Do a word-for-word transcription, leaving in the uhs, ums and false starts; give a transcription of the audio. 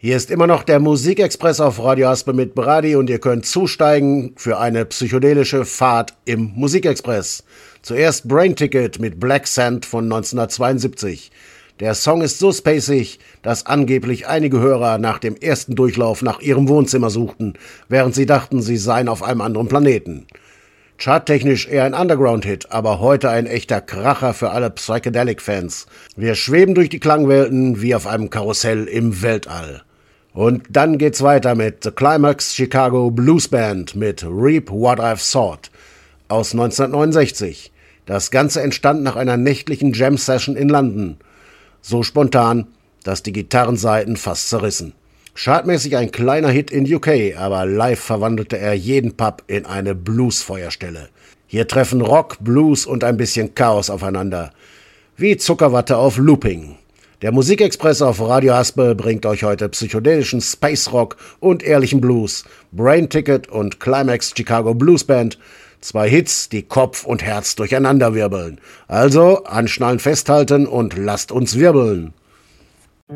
Hier ist immer noch der Musikexpress auf Radio Haspe mit Brady und ihr könnt zusteigen für eine psychedelische Fahrt im Musikexpress. Zuerst Brain Ticket mit Black Sand von neunzehnhundertzweiundsiebzig. Der Song ist so spacig, dass angeblich einige Hörer nach dem ersten Durchlauf nach ihrem Wohnzimmer suchten, während sie dachten, sie seien auf einem anderen Planeten. Charttechnisch eher ein Underground-Hit, aber heute ein echter Kracher für alle Psychedelic-Fans. Wir schweben durch die Klangwelten wie auf einem Karussell im Weltall. Und dann geht's weiter mit The Climax Chicago Blues Band mit Reap What I've Sought aus neunzehnhundertneunundsechzig. Das Ganze entstand nach einer nächtlichen Jam-Session in London. So spontan, dass die Gitarrensaiten fast zerrissen. Chartmäßig ein kleiner Hit in U K, aber live verwandelte er jeden Pub in eine Blues-Feuerstelle. Hier treffen Rock, Blues und ein bisschen Chaos aufeinander. Wie Zuckerwatte auf Looping. Der Musikexpress auf Radio Haspe bringt euch heute psychedelischen Space Rock und ehrlichen Blues. Brain Ticket und Climax Chicago Blues Band. Zwei Hits, die Kopf und Herz durcheinander wirbeln. Also anschnallen, festhalten und lasst uns wirbeln.